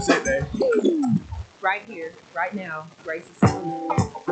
sit there. Right here, right now, Grace is